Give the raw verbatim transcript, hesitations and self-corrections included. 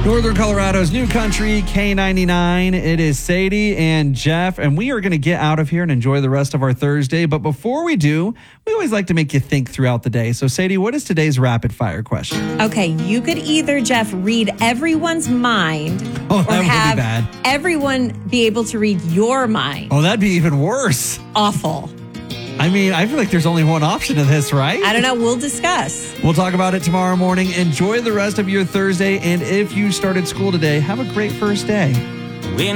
Northern Colorado's new country, K ninety-nine. It is Sadie and Jeff, and we are going to get out of here and enjoy the rest of our Thursday. But before we do, we always like to make you think throughout the day. So, Sadie, what is today's rapid fire question? Okay, you could either, Jeff, read everyone's mind Oh, or that would be have bad. everyone be able to read your mind. Oh, that'd be even worse. Awful. I mean, I feel like there's only one option to this, right? I don't know. We'll discuss. We'll talk about it tomorrow morning. Enjoy the rest of your Thursday. And if you started school today, have a great first day. We